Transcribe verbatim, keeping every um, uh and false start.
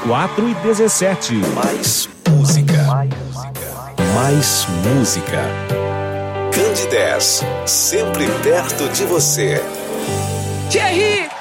quatro e dezessete. Mais música. Mais música. Candidez, sempre perto de você. Thierry!